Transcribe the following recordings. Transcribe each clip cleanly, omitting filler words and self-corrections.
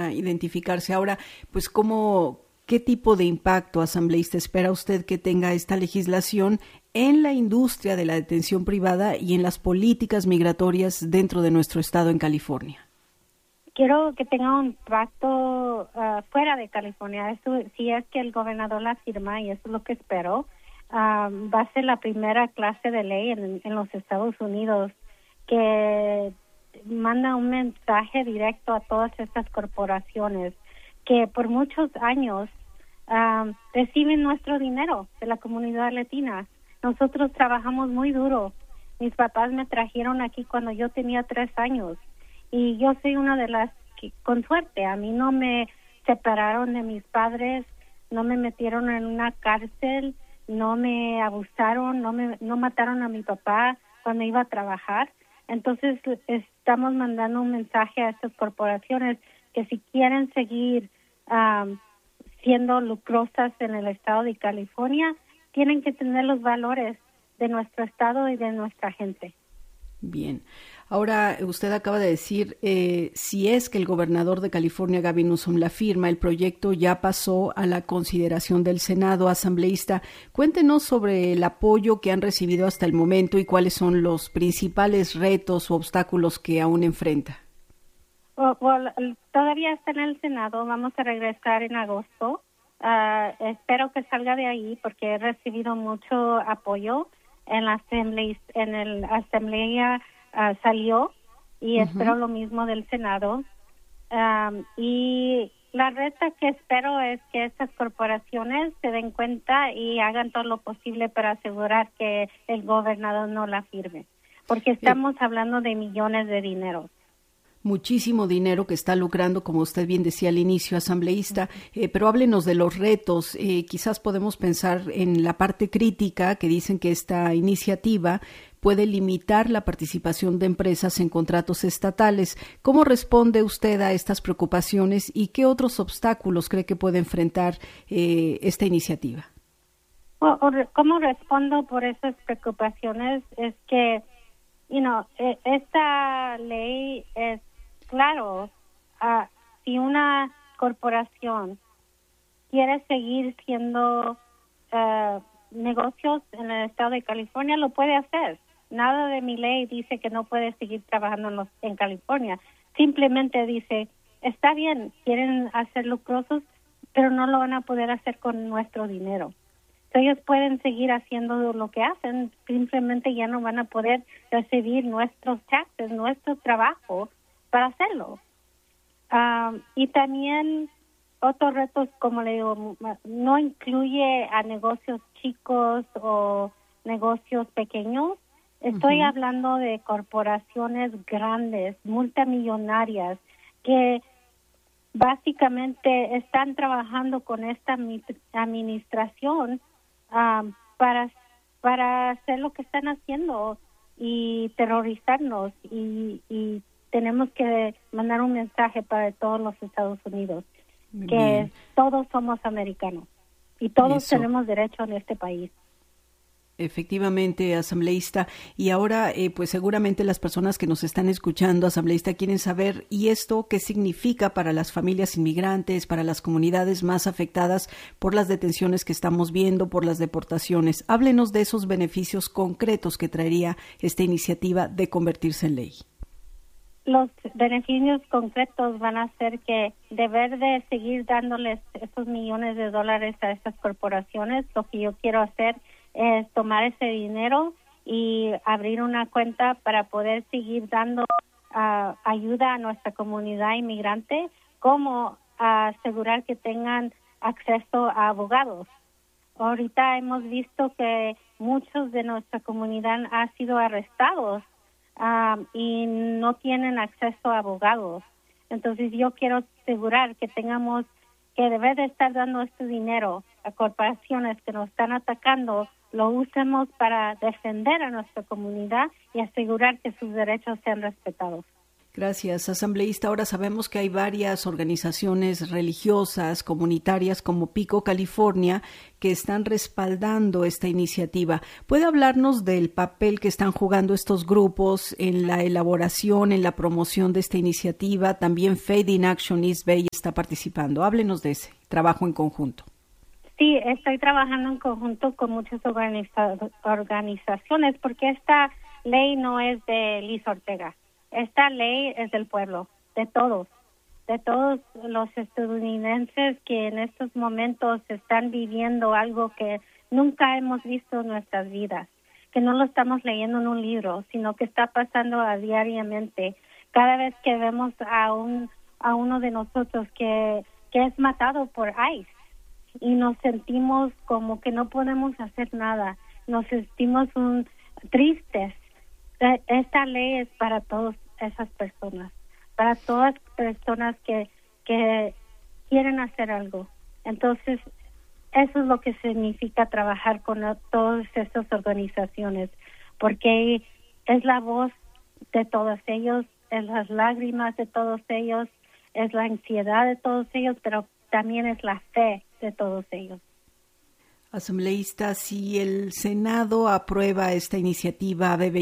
a identificarse. Ahora, pues, ¿qué tipo de impacto, asambleísta, espera usted que tenga esta legislación en la industria de la detención privada y en las políticas migratorias dentro de nuestro estado en California? Quiero que tenga un impacto fuera de California. Eso, si es que el gobernador la firma, y eso es lo que espero, va a ser la primera clase de ley en los Estados Unidos que manda un mensaje directo a todas estas corporaciones que por muchos años reciben nuestro dinero de la comunidad latina. Nosotros trabajamos muy duro. Mis papás me trajeron aquí cuando yo tenía 3 años. Y yo soy una de las que, con suerte, a mí no me separaron de mis padres, no me metieron en una cárcel, no me abusaron, no mataron a mi papá cuando iba a trabajar. Entonces, estamos mandando un mensaje a estas corporaciones que si quieren seguir siendo lucrosas en el estado de California, tienen que tener los valores de nuestro estado y de nuestra gente. Bien. Ahora, usted acaba de decir, si es que el gobernador de California, Gavin Newsom, la firma, el proyecto ya pasó a la consideración del Senado. Asambleísta, cuéntenos sobre el apoyo que han recibido hasta el momento y cuáles son los principales retos o obstáculos que aún enfrenta. Todavía está en el Senado, vamos a regresar en agosto. Espero que salga de ahí porque he recibido mucho apoyo en la asamblea. Salió y espero lo mismo del Senado. Y la reta que espero es que estas corporaciones se den cuenta y hagan todo lo posible para asegurar que el gobernador no la firme, porque estamos hablando de millones de dinero. Muchísimo dinero que está lucrando, como usted bien decía al inicio, asambleísta, pero háblenos de los retos. Quizás podemos pensar en la parte crítica, que dicen que esta iniciativa puede limitar la participación de empresas en contratos estatales. ¿Cómo responde usted a estas preocupaciones y qué otros obstáculos cree que puede enfrentar esta iniciativa? ¿Cómo respondo por esas preocupaciones? Es que, esta ley es claro, si una corporación quiere seguir siendo negocios en el estado de California, lo puede hacer. Nada de mi ley dice que no puede seguir trabajando en California. Simplemente dice, está bien, quieren hacer lucrosos, pero no lo van a poder hacer con nuestro dinero. Ellos pueden seguir haciendo lo que hacen, simplemente ya no van a poder recibir nuestros taxes, nuestro trabajo para hacerlo. Y también otros retos, como le digo, no incluye a negocios chicos o negocios pequeños. Estoy hablando de corporaciones grandes, multimillonarias, que básicamente están trabajando con esta administración para hacer lo que están haciendo y terrorizarnos y tenemos que mandar un mensaje para todos los Estados Unidos que todos somos americanos y todos tenemos derecho en este país. Efectivamente, asambleísta. Y ahora, pues seguramente las personas que nos están escuchando, asambleísta, quieren saber, ¿y esto qué significa para las familias inmigrantes, para las comunidades más afectadas por las detenciones que estamos viendo, por las deportaciones? Háblenos de esos beneficios concretos que traería esta iniciativa de convertirse en ley. Los beneficios concretos van a ser que deber de seguir dándoles esos millones de dólares a estas corporaciones, lo que yo quiero hacer es tomar ese dinero y abrir una cuenta para poder seguir dando ayuda a nuestra comunidad inmigrante, como asegurar que tengan acceso a abogados. Ahorita hemos visto que muchos de nuestra comunidad han sido arrestados y no tienen acceso a abogados. Entonces yo quiero asegurar que tengamos que debe de estar dando este dinero a corporaciones que nos están atacando, lo usemos para defender a nuestra comunidad y asegurar que sus derechos sean respetados. Gracias, asambleísta. Ahora sabemos que hay varias organizaciones religiosas, comunitarias como Pico, California, que están respaldando esta iniciativa. ¿Puede hablarnos del papel que están jugando estos grupos en la elaboración, en la promoción de esta iniciativa? También Faith in Action East Bay está participando. Háblenos de ese trabajo en conjunto. Sí, estoy trabajando en conjunto con muchas organizaciones porque esta ley no es de Liz Ortega. Esta ley es del pueblo, de todos los estadounidenses que en estos momentos están viviendo algo que nunca hemos visto en nuestras vidas, que no lo estamos leyendo en un libro, sino que está pasando diariamente. Cada vez que vemos a uno de nosotros que es matado por ICE y nos sentimos como que no podemos hacer nada, nos sentimos tristes. Esta ley es para todas esas personas, para todas personas que quieren hacer algo. Entonces, eso es lo que significa trabajar con todas estas organizaciones, porque es la voz de todos ellos, es las lágrimas de todos ellos, es la ansiedad de todos ellos, pero también es la fe de todos ellos. Asambleísta, si el Senado aprueba esta iniciativa AB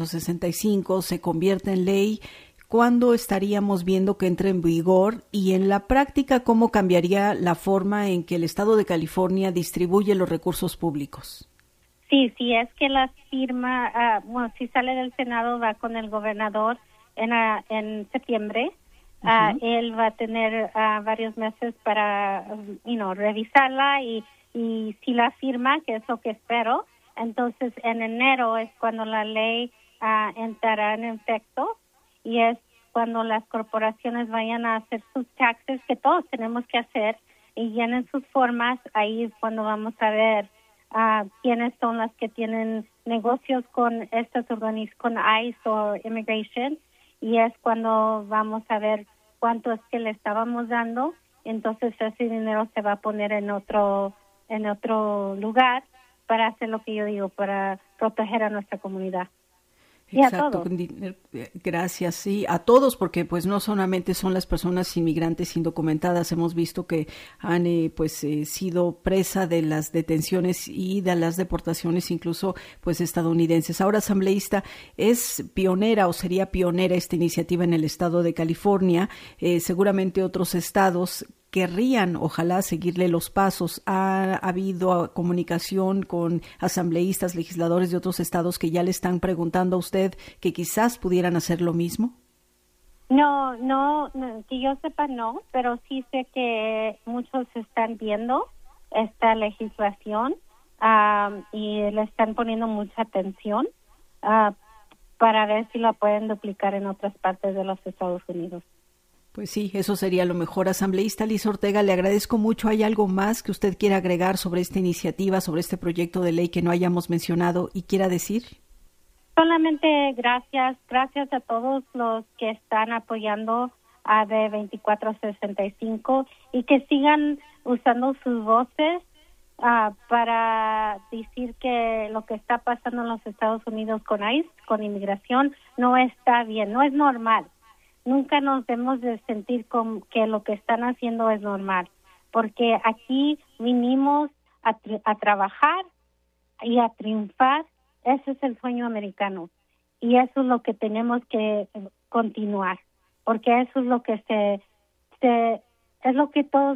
2465, se convierte en ley, ¿cuándo estaríamos viendo que entre en vigor? Y en la práctica, ¿cómo cambiaría la forma en que el Estado de California distribuye los recursos públicos? Sí, es que la firma, si sale del Senado, va con el gobernador en septiembre. Él va a tener varios meses para revisarla y si la firma, que es lo que espero, entonces en enero es cuando la ley entrará en efecto y es cuando las corporaciones vayan a hacer sus taxes, que todos tenemos que hacer, y llenen sus formas. Ahí es cuando vamos a ver quiénes son las que tienen negocios con con ICE o Immigration, y es cuando vamos a ver cuánto es que le estábamos dando. Entonces ese dinero se va a poner en otro lugar para hacer lo que yo digo, para proteger a nuestra comunidad. Exacto, gracias, sí, a todos, porque pues no solamente son las personas inmigrantes indocumentadas, hemos visto que han sido presa de las detenciones y de las deportaciones incluso pues estadounidenses. Ahora, asambleísta, es pionera o sería pionera esta iniciativa en el estado de California, seguramente otros estados querrían, ojalá, seguirle los pasos. ¿Ha habido comunicación con asambleístas, legisladores de otros estados que ya le están preguntando a usted que quizás pudieran hacer lo mismo? No, que yo sepa no, pero sí sé que muchos están viendo esta legislación y le están poniendo mucha atención para ver si la pueden duplicar en otras partes de los Estados Unidos. Pues sí, eso sería lo mejor. Asambleísta Liz Ortega, le agradezco mucho. ¿Hay algo más que usted quiera agregar sobre esta iniciativa, sobre este proyecto de ley que no hayamos mencionado y quiera decir? Solamente gracias a todos los que están apoyando a AB 2465 y que sigan usando sus voces para decir que lo que está pasando en los Estados Unidos con ICE, con inmigración, no está bien, no es normal. Nunca nos debemos de sentir como que lo que están haciendo es normal, porque aquí vinimos a trabajar y a triunfar. Ese es el sueño americano y eso es lo que tenemos que continuar, porque eso es lo que es lo que todos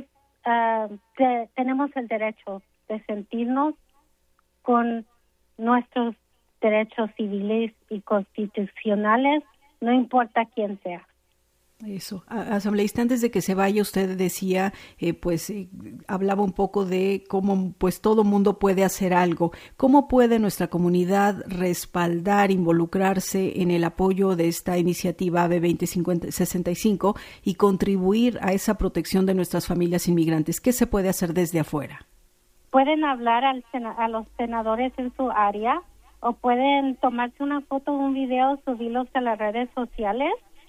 tenemos el derecho de sentirnos con nuestros derechos civiles y constitucionales, no importa quién sea. Eso, asambleísta, antes de que se vaya, usted decía, hablaba un poco de cómo pues todo mundo puede hacer algo. ¿Cómo puede nuestra comunidad respaldar, involucrarse en el apoyo de esta iniciativa AB 2065 y contribuir a esa protección de nuestras familias inmigrantes? ¿Qué se puede hacer desde afuera? Pueden hablar a los senadores en su área o pueden tomarse una foto o un video, subirlos a las redes sociales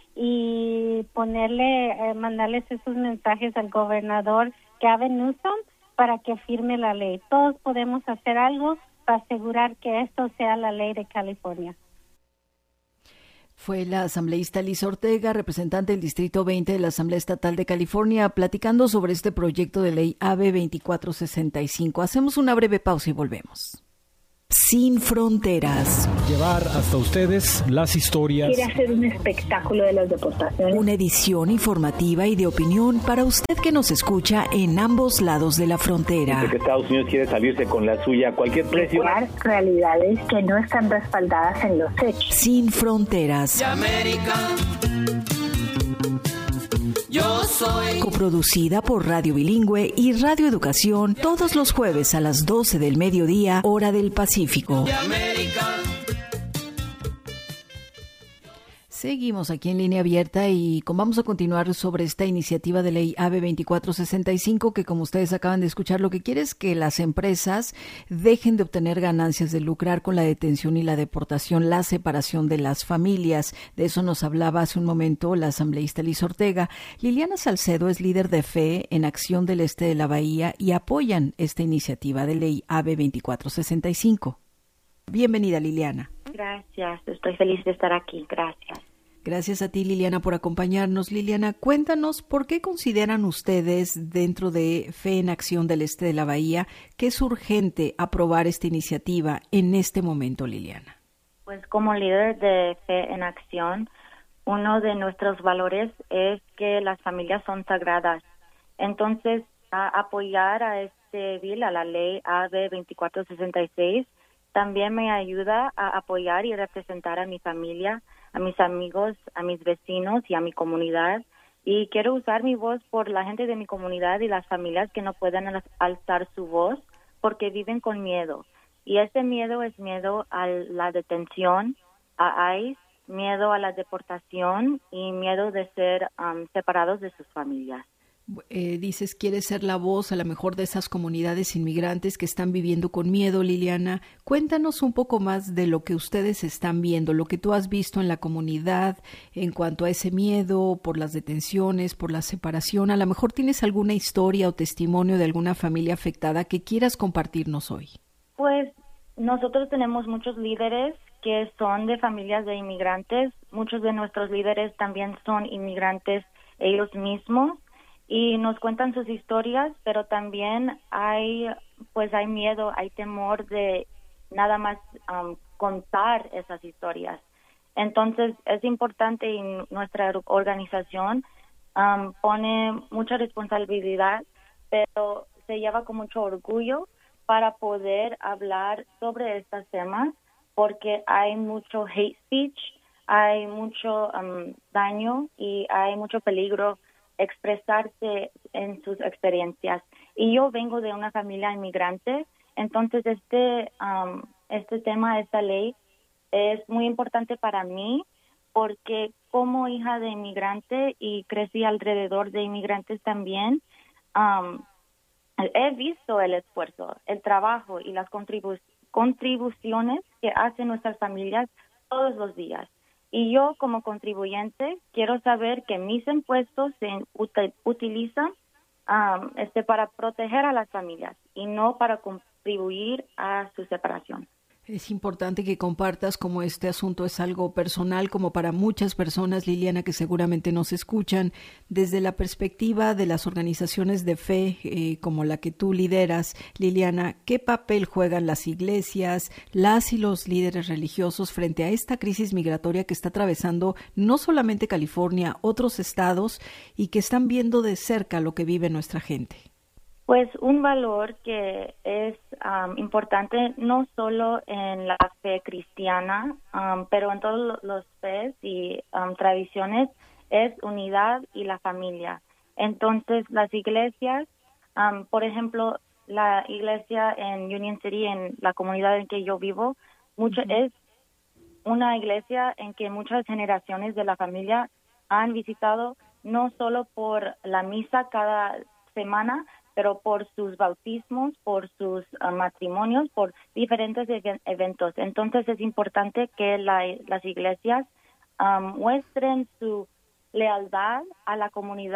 y mandarles esos mensajes al gobernador Gavin Newsom para que firme la ley. Todos podemos hacer algo para asegurar que esto sea la ley de California. Fue la asambleísta Liz Ortega, representante del Distrito 20 de la Asamblea Estatal de California, platicando sobre este proyecto de ley AB 2465. Hacemos una breve pausa y volvemos. Sin fronteras. Llevar hasta ustedes las historias. Quiere hacer un espectáculo de las deportaciones. Una edición informativa y de opinión para usted que nos escucha en ambos lados de la frontera. Dice que Estados Unidos quiere salirse con la suya a cualquier precio. Realidades que no están respaldadas en los hechos. Sin fronteras. Yo soy. Coproducida por Radio Bilingüe y Radio Educación, todos los jueves a las 12 del mediodía, hora del Pacífico. Seguimos aquí en Línea Abierta y vamos a continuar sobre esta iniciativa de ley AB 2465 que, como ustedes acaban de escuchar, lo que quiere es que las empresas dejen de obtener ganancias de lucrar con la detención y la deportación, la separación de las familias. De eso nos hablaba hace un momento la asambleísta Liz Ortega. Liliana Salcedo es líder de Fe en Acción del Este de la Bahía y apoyan esta iniciativa de ley AB 2465. Bienvenida, Liliana. Gracias, estoy feliz de estar aquí, gracias. Gracias a ti, Liliana, por acompañarnos. Liliana, cuéntanos, ¿por qué consideran ustedes dentro de Fe en Acción del Este de la Bahía que es urgente aprobar esta iniciativa en este momento, Liliana? Pues como líder de Fe en Acción, uno de nuestros valores es que las familias son sagradas. Entonces, apoyar a este bill, a la ley AB 2466, también me ayuda a apoyar y representar a mi familia, a mis amigos, a mis vecinos y a mi comunidad. Y quiero usar mi voz por la gente de mi comunidad y las familias que no pueden alzar su voz porque viven con miedo. Y ese miedo es miedo a la detención, a ICE, miedo a la deportación y miedo de ser separados de sus familias. Dices, quieres ser la voz a lo mejor de esas comunidades inmigrantes que están viviendo con miedo, Liliana. Cuéntanos un poco más de lo que ustedes están viendo, lo que tú has visto en la comunidad en cuanto a ese miedo por las detenciones, por la separación. A lo mejor tienes alguna historia o testimonio de alguna familia afectada que quieras compartirnos hoy. Pues nosotros tenemos muchos líderes que son de familias de inmigrantes. Muchos de nuestros líderes también son inmigrantes ellos mismos. Y nos cuentan sus historias, pero también hay miedo, hay temor de nada más contar esas historias. Entonces es importante y nuestra organización pone mucha responsabilidad, pero se lleva con mucho orgullo para poder hablar sobre estos temas, porque hay mucho hate speech, hay mucho daño y hay mucho peligro expresarse en sus experiencias. Y yo vengo de una familia inmigrante, entonces este tema, esta ley, es muy importante para mí porque como hija de inmigrante y crecí alrededor de inmigrantes también, he visto el esfuerzo, el trabajo y las contribuciones que hacen nuestras familias todos los días. Y yo, como contribuyente, quiero saber que mis impuestos se utilizan para proteger a las familias y no para contribuir a su separación. Es importante que compartas como este asunto es algo personal, como para muchas personas, Liliana, que seguramente nos escuchan, desde la perspectiva de las organizaciones de fe como la que tú lideras. Liliana, ¿qué papel juegan las iglesias, las y los líderes religiosos frente a esta crisis migratoria que está atravesando no solamente California, otros estados y que están viendo de cerca lo que vive nuestra gente? Pues un valor que es importante no solo en la fe cristiana, pero en todos los fes y tradiciones, es unidad y la familia. Entonces, las iglesias, por ejemplo, la iglesia en Union City, en la comunidad en que yo vivo, es una iglesia en que muchas generaciones de la familia han visitado, no solo por la misa cada semana, pero por sus bautismos, por sus matrimonios, por diferentes eventos. Entonces es importante que las iglesias muestren su lealtad a la comunidad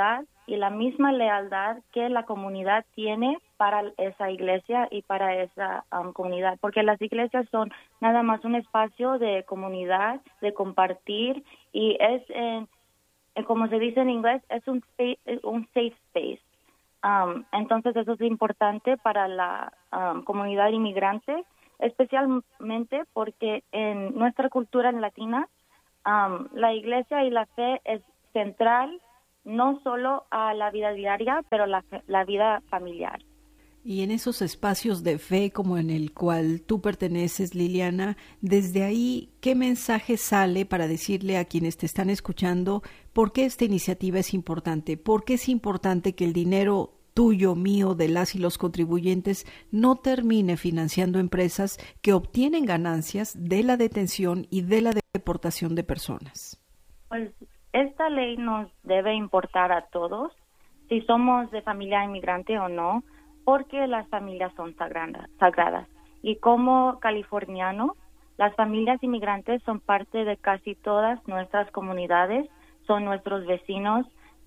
y la misma lealtad que la comunidad tiene para esa iglesia y para esa comunidad, porque las iglesias son nada más un espacio de comunidad, de compartir, y es, como se dice en inglés, es un safe space. Entonces eso es importante para la comunidad inmigrante, especialmente porque en nuestra cultura latina, la iglesia y la fe es central no solo a la vida diaria, pero la vida familiar. Y en esos espacios de fe como en el cual tú perteneces, Liliana, desde ahí, ¿qué mensaje sale para decirle a quienes te están escuchando por qué esta iniciativa es importante? ¿Por qué es importante que el dinero tuyo, mío, de las y los contribuyentes no termine financiando empresas que obtienen ganancias de la detención y de la deportación de personas? Pues esta ley nos debe importar a todos, si somos de familia inmigrante o no, porque las familias son sagradas. Y como californiano, las familias inmigrantes son parte de casi todas nuestras comunidades, son nuestros vecinos,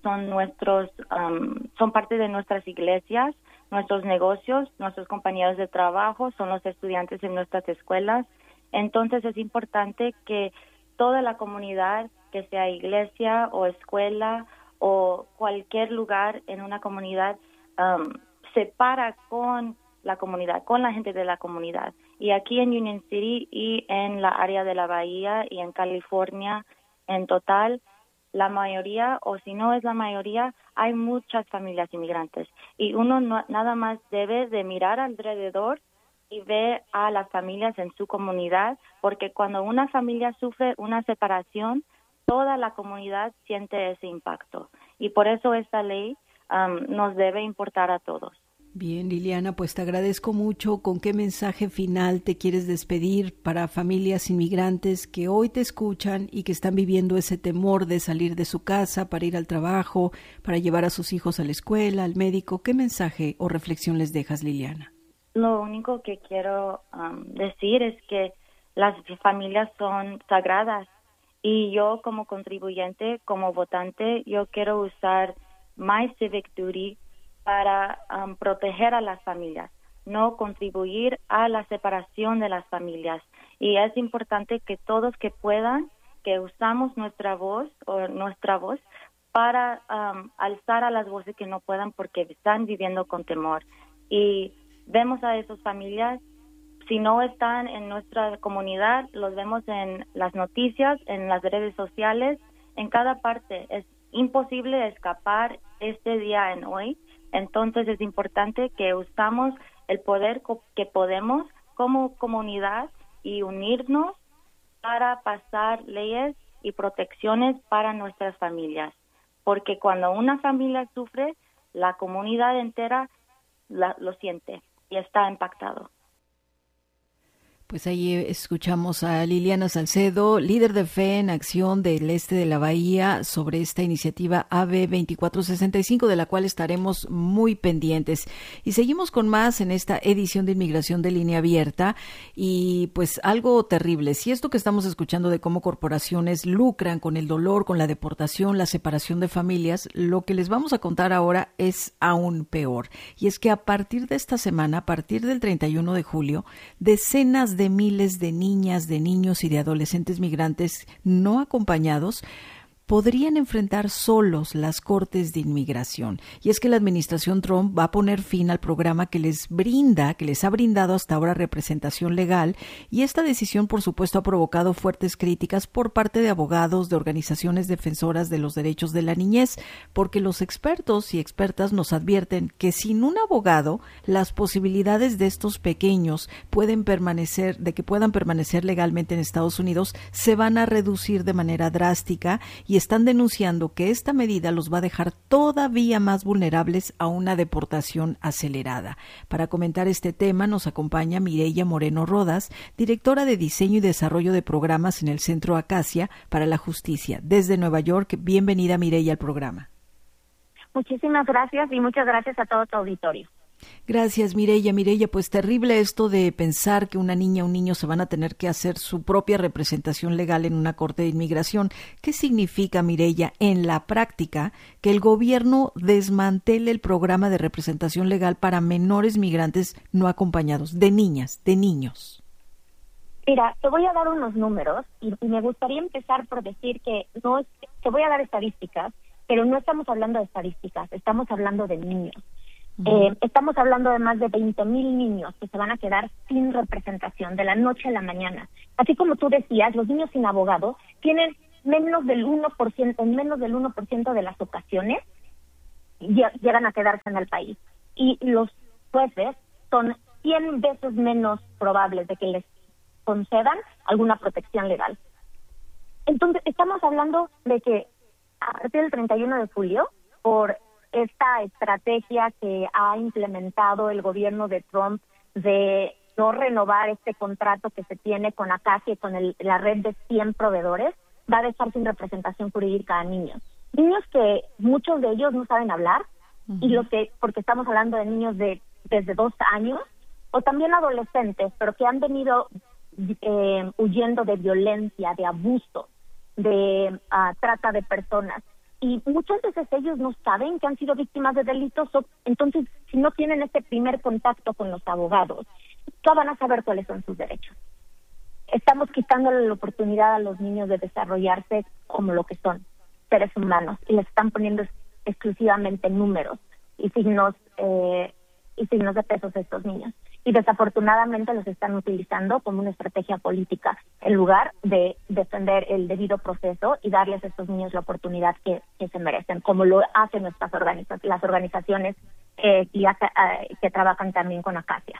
son parte de nuestras iglesias, nuestros negocios, nuestros compañeros de trabajo, son los estudiantes en nuestras escuelas. Entonces es importante que toda la comunidad, que sea iglesia o escuela o cualquier lugar en una comunidad, se para con la comunidad, con la gente de la comunidad. Y aquí en Union City y en la área de la Bahía y en California en total, la mayoría, o si no es la mayoría, hay muchas familias inmigrantes. Y uno nada más debe de mirar alrededor y ver a las familias en su comunidad, porque cuando una familia sufre una separación, toda la comunidad siente ese impacto. Y por eso esta ley nos debe importar a todos. Bien, Liliana, pues te agradezco mucho. ¿Con qué mensaje final te quieres despedir para familias inmigrantes que hoy te escuchan y que están viviendo ese temor de salir de su casa para ir al trabajo, para llevar a sus hijos a la escuela, al médico? ¿Qué mensaje o reflexión les dejas, Liliana? Lo único que quiero decir es que las familias son sagradas y yo como contribuyente, como votante, yo quiero usar my civic duty para proteger a las familias, no contribuir a la separación de las familias. Y es importante que todos que puedan, que usamos nuestra voz para alzar a las voces que no puedan porque están viviendo con temor. Y vemos a esas familias, si no están en nuestra comunidad, los vemos en las noticias, en las redes sociales, en cada parte. Es imposible escapar este día en hoy. Entonces es importante que usamos el poder que podemos como comunidad y unirnos para pasar leyes y protecciones para nuestras familias. Porque cuando una familia sufre, la comunidad entera lo siente y está impactado. Pues ahí escuchamos a Liliana Salcedo, líder de Fe en Acción del Este de la Bahía, sobre esta iniciativa AB 2465, de la cual estaremos muy pendientes. Y seguimos con más en esta edición de Inmigración de Línea Abierta. Y pues algo terrible, si esto que estamos escuchando de cómo corporaciones lucran con el dolor, con la deportación, la separación de familias, lo que les vamos a contar ahora es aún peor. Y es que a partir de esta semana, a partir del 31 de julio, decenas de miles de niñas, de niños y de adolescentes migrantes no acompañados podrían enfrentar solos las cortes de inmigración. Y es que la administración Trump va a poner fin al programa que les ha brindado hasta ahora representación legal, y esta decisión, por supuesto, ha provocado fuertes críticas por parte de abogados, de organizaciones defensoras de los derechos de la niñez, porque los expertos y expertas nos advierten que sin un abogado, las posibilidades de estos pequeños puedan permanecer legalmente en Estados Unidos se van a reducir de manera drástica, y están denunciando que esta medida los va a dejar todavía más vulnerables a una deportación acelerada. Para comentar este tema nos acompaña Mireya Moreno Rodas, directora de Diseño y Desarrollo de Programas en el Centro Acacia para la Justicia. Desde Nueva York, bienvenida Mireya al programa. Muchísimas gracias y muchas gracias a todo tu auditorio. Gracias, Mireya. Mireya, pues terrible esto de pensar que una niña o un niño se van a tener que hacer su propia representación legal en una corte de inmigración. ¿Qué significa, Mireya, en la práctica que el gobierno desmantele el programa de representación legal para menores migrantes no acompañados, de niñas, de niños? Mira, te voy a dar unos números y me gustaría empezar por decir que te voy a dar estadísticas, pero no estamos hablando de estadísticas, estamos hablando de niños. Estamos hablando de más de 20,000 niños que se van a quedar sin representación de la noche a la mañana. Así como tú decías, los niños sin abogado tienen menos del 1% de las ocasiones llegan a quedarse en el país. Y los jueces son 100 veces menos probables de que les concedan alguna protección legal. Entonces, estamos hablando de que a partir del 31 de julio, por esta estrategia que ha implementado el gobierno de Trump de no renovar este contrato que se tiene con Acacia y con la red de 100 proveedores, va a dejar sin representación jurídica a niños. Niños que muchos de ellos no saben hablar, porque estamos hablando de niños desde 2 años, o también adolescentes, pero que han venido huyendo de violencia, de abuso, de trata de personas. Y muchas veces ellos no saben que han sido víctimas de delitos, entonces si no tienen este primer contacto con los abogados, no van a saber cuáles son sus derechos. Estamos quitándole la oportunidad a los niños de desarrollarse como lo que son, seres humanos, y les están poniendo exclusivamente números y signos de pesos a estos niños. Y desafortunadamente los están utilizando como una estrategia política en lugar de defender el debido proceso y darles a estos niños la oportunidad que se merecen, como lo hacen las organizaciones que trabajan también con Acacia.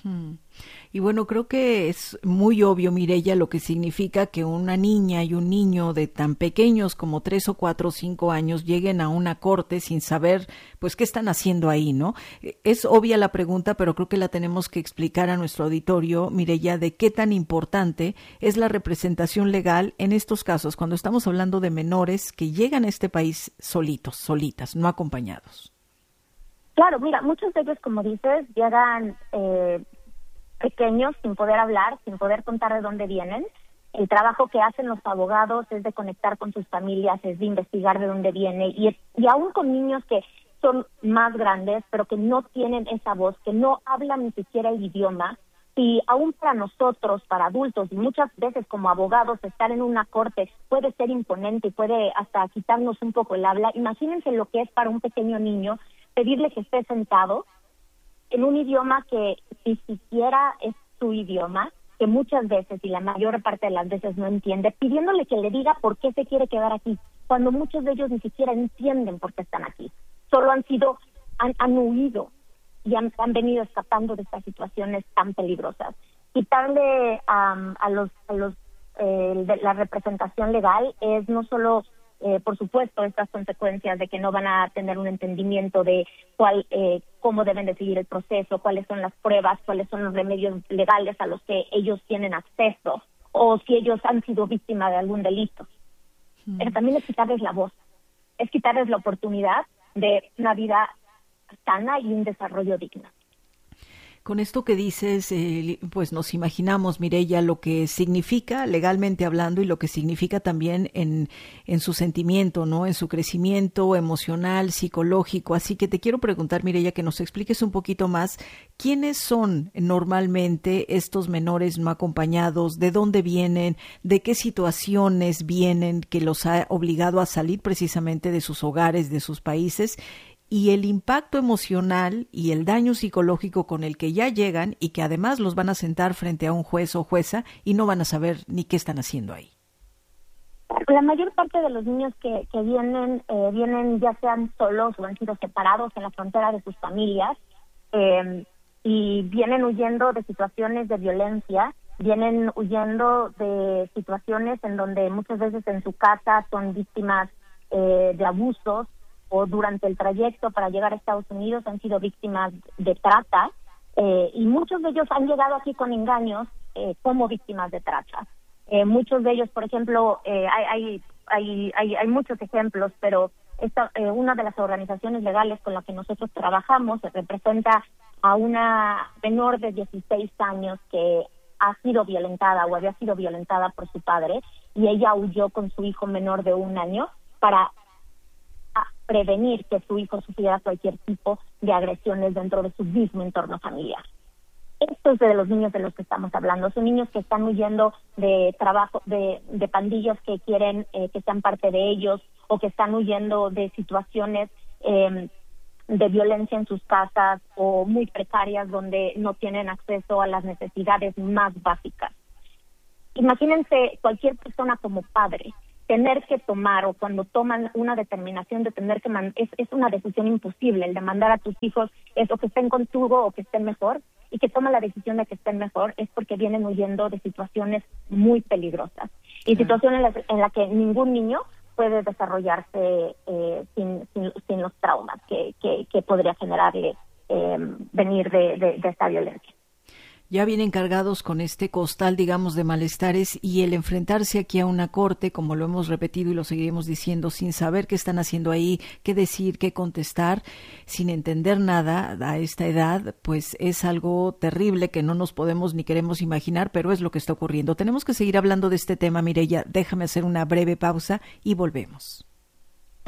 Y bueno, creo que es muy obvio, Mireya, lo que significa que una niña y un niño de tan pequeños como 3 o 4 o 5 años lleguen a una corte sin saber, pues, qué están haciendo ahí, ¿no? Es obvia la pregunta, pero creo que la tenemos que explicar a nuestro auditorio, Mireya, de qué tan importante es la representación legal en estos casos, cuando estamos hablando de menores que llegan a este país solitas, no acompañados. Claro, mira, muchos de ellos, como dices, llegan pequeños, sin poder hablar, sin poder contar de dónde vienen. El trabajo que hacen los abogados es de conectar con sus familias, es de investigar de dónde viene, y aún con niños que son más grandes, pero que no tienen esa voz, que no hablan ni siquiera el idioma, y aún para nosotros, para adultos, y muchas veces como abogados, estar en una corte puede ser imponente y puede hasta quitarnos un poco el habla. Imagínense lo que es para un pequeño niño pedirle que esté sentado en un idioma que ni siquiera es su idioma, que muchas veces y la mayor parte de las veces no entiende, pidiéndole que le diga por qué se quiere quedar aquí, cuando muchos de ellos ni siquiera entienden por qué están aquí. Solo han huido y han venido escapando de estas situaciones tan peligrosas. Quitarle la representación legal es no solo por supuesto, estas consecuencias de que no van a tener un entendimiento de cómo deben de seguir el proceso, cuáles son las pruebas, cuáles son los remedios legales a los que ellos tienen acceso, o si ellos han sido víctimas de algún delito. Pero también es quitarles la voz, es quitarles la oportunidad de una vida sana y un desarrollo digno. Con esto que dices, pues nos imaginamos, Mireya, lo que significa legalmente hablando y lo que significa también en su sentimiento, ¿no? En su crecimiento emocional, psicológico. Así que te quiero preguntar, Mireya, que nos expliques un poquito más quiénes son normalmente estos menores no acompañados, de dónde vienen, de qué situaciones vienen que los ha obligado a salir precisamente de sus hogares, de sus países, y el impacto emocional y el daño psicológico con el que ya llegan y que además los van a sentar frente a un juez o jueza y no van a saber ni qué están haciendo ahí. La mayor parte de los niños que vienen ya sean solos o han sido separados en la frontera de sus familias y vienen huyendo de situaciones de violencia, vienen huyendo de situaciones en donde muchas veces en su casa son víctimas de abusos, o durante el trayecto para llegar a Estados Unidos han sido víctimas de trata, y muchos de ellos han llegado aquí con engaños como víctimas de trata. Muchos de ellos, por ejemplo, hay muchos ejemplos, pero una de las organizaciones legales con la que nosotros trabajamos representa a una menor de 16 años que ha sido violentada o había sido violentada por su padre, y ella huyó con su hijo menor de 1 año para prevenir que su hijo sufriera cualquier tipo de agresiones dentro de su mismo entorno familiar. Estos de los niños de los que estamos hablando son niños que están huyendo de trabajo, de pandillas que quieren que sean parte de ellos, o que están huyendo de situaciones de violencia en sus casas o muy precarias donde no tienen acceso a las necesidades más básicas. Imagínense cualquier persona como padre tener que tomar, o cuando toman una determinación de tener que es una decisión imposible el de mandar a tus hijos o que estén contigo o que estén mejor, y que toman la decisión de que estén mejor, es porque vienen huyendo de situaciones muy peligrosas y situaciones en las que ningún niño puede desarrollarse sin los traumas que podría generarle venir de esta violencia. Ya vienen cargados con este costal, digamos, de malestares, y el enfrentarse aquí a una corte, como lo hemos repetido y lo seguiremos diciendo, sin saber qué están haciendo ahí, qué decir, qué contestar, sin entender nada a esta edad, pues es algo terrible que no nos podemos ni queremos imaginar, pero es lo que está ocurriendo. Tenemos que seguir hablando de este tema, Mireya. Déjame hacer una breve pausa y volvemos.